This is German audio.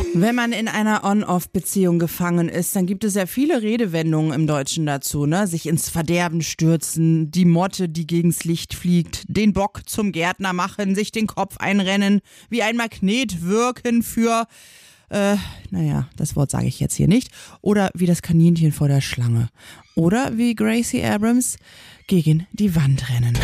Wenn man in einer On-Off-Beziehung gefangen ist, dann gibt es ja viele Redewendungen im Deutschen dazu, ne? Sich ins Verderben stürzen, die Motte, die gegens Licht fliegt, den Bock zum Gärtner machen, sich den Kopf einrennen, wie ein Magnet wirken für, das Wort sage ich jetzt hier nicht, oder wie das Kaninchen vor der Schlange. Oder wie Gracie Abrams gegen die Wand rennen.